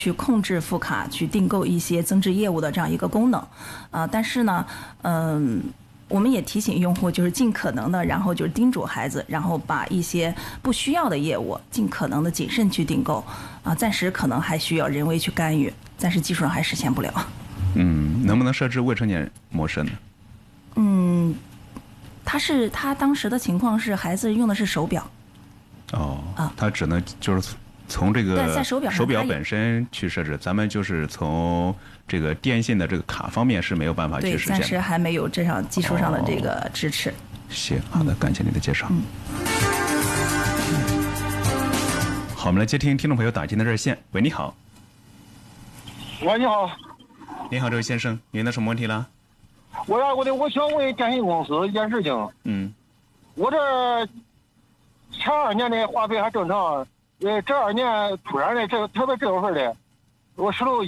去控制副卡，去订购一些增值业务的这样一个功能，但是呢，我们也提醒用户，就是尽可能的，然后就是叮嘱孩子，然后把一些不需要的业务尽可能的谨慎去订购，暂时可能还需要人为去干预，暂时技术上还实现不了。 能不能设置未成年模式呢？ 他当时的情况是孩子用的是手表。 他只能就是从这个在手表本身去设置，咱们就是从这个电信的这个卡方面是没有办法去实现的。 对，暂时还没有这项技术上的这个支持。 行，好的，感谢您的介绍。好，我们来接听听众朋友打进的热线。喂，你好。 喂，你好。 你好，这位先生，您的什么问题了？ 我想问电信公司一件事情。我这前2年的话费还正常，这2年突然的特别这月份的，我收了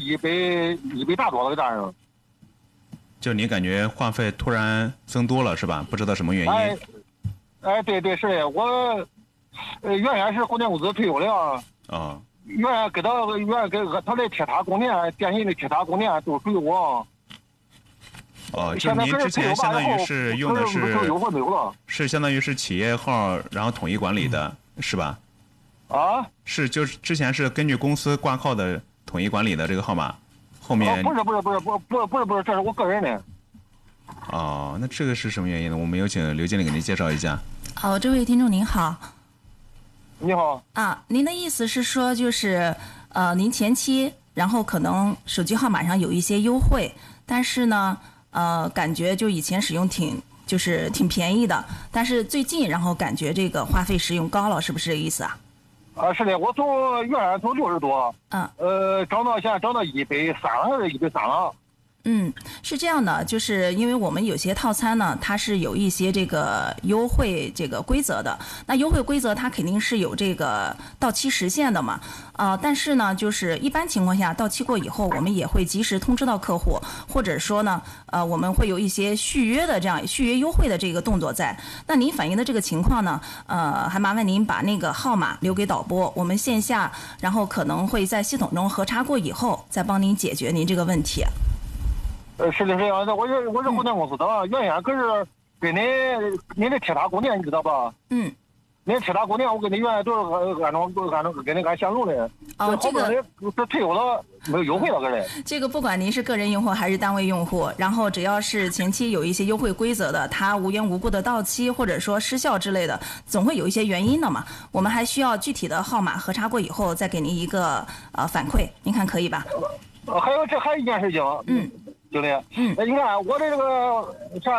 100大多了给大人。 就您感觉话费突然增多了是吧？不知道什么原因。 对是的，我原先是供电公司退休了啊。原先给他的铁塔供电，电信的铁塔供电都属于我。 就您之前相当于是用的是相当于是企业号，然后统一管理的是吧？是，就是之前是根据公司挂靠的统一管理的这个号码，后面不是，这是我个人的。 那这个是什么原因呢？我们有请刘经理给您介绍一下。 这位听众您好。 你好。 您的意思是说就是您前期然后可能手机号码上有一些优惠，但是呢感觉就以前使用挺便宜的，但是最近然后感觉这个话费使用高了，是不是这个意思啊？ 是的，我原来从60多，涨到现在涨到130了，130了。 是这样的，就是因为我们有些套餐呢，它是有一些这个优惠这个规则的。那优惠规则它肯定是有这个到期时限的嘛，但是呢，就是一般情况下到期过以后，我们也会及时通知到客户，或者说呢，我们会有一些续约优惠的这个动作在。那您反映的这个情况呢，还麻烦您把那个号码留给导播，我们线下然后可能会在系统中核查过以后，再帮您解决您这个问题。 是的，这样的，我是供电公司的，原先可是给您的铁塔供电，你知道吧？您铁塔供电，我给您原来都是按给您按线路的。 这个这退休了没有优惠了，可是。 这个不管您是个人用户还是单位用户，然后只要是前期有一些优惠规则的，它无缘无故的到期或者说失效之类的，总会有一些原因的嘛。我们还需要具体的号码核查过以后，再给您一个反馈，您看可以吧？ 还有一件事情。经理，你看我的这个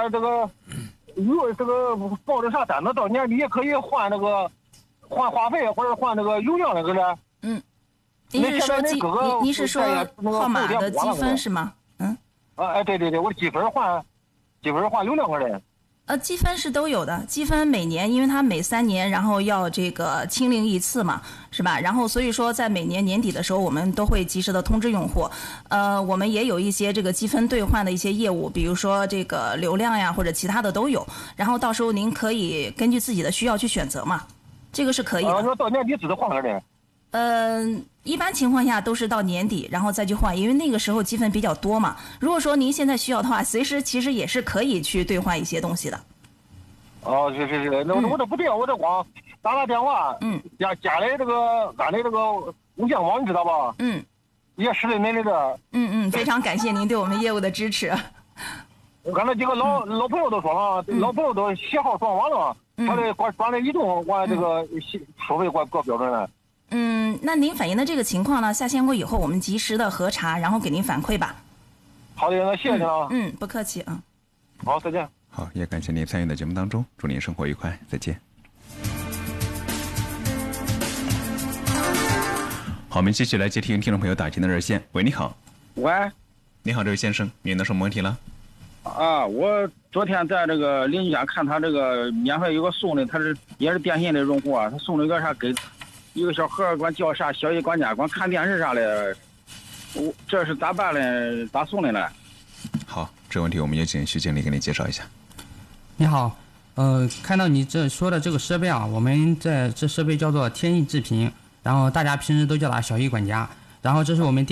报的啥单子，到年底也可以换换话费或者换流量的，可是。 您是说号码的积分是吗？ 对，我的积分换流量可是。 积分是都有的，积分每年，因为它每3年然后要这个清零一次嘛，是吧？然后所以说在每年年底的时候，我们都会及时的通知用户。我们也有一些这个积分兑换的一些业务，比如说这个流量呀或者其他的都有。然后到时候您可以根据自己的需要去选择嘛，这个是可以的。 说到年底只能换个人。 一般情况下都是到年底，然后再去换，因为那个时候积分比较多嘛。如果说您现在需要的话，随时其实也是可以去兑换一些东西的。 是，那我这不对，我这光打电话，加的俺的这个无线网，你知道吧？也使的您的这。 非常感谢您对我们业务的支持。 刚才几个老朋友都说了，老朋友都写好装完了，他的转的移动完这个收费过标准了。 那您反映的这个情况呢，下线过以后，我们及时的核查，然后给您反馈吧。 好的，那谢谢您啊。 不客气啊。 好，再见。 好，也感谢您参与的节目当中，祝您生活愉快，再见。好，我们继续来接听听众朋友打进的热线。喂，你好。 喂。 你好，这位先生，您的什么问题了？ 我昨天在这个邻居家看他这个免费有个送的，他也是电信的用户啊，他送了一个啥给。一个小盒管叫啥小一管家管看电视啥的，这是咋办呢？咋送的呢？ 好，这个问题我们有请徐经理给您介绍一下。 你好，看到你这说的这个设备啊，我们这设备叫做天翼智频，然后大家平时都叫它小一管家。 然后这是我们